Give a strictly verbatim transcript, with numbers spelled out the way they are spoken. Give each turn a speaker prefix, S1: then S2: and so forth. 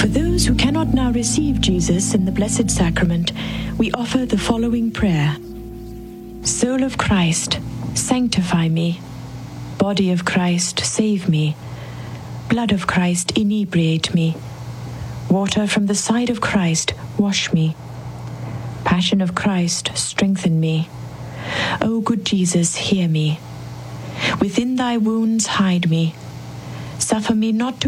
S1: For those who cannot now receive Jesus in the Blessed Sacrament, we offer the following prayer. Soul of Christ, sanctify me. Body of Christ, save me. Blood of Christ, inebriate me. Water from the side of Christ, wash me. Passion of Christ, strengthen me. O good Jesus, hear me. Within thy wounds hide me. Suffer me not to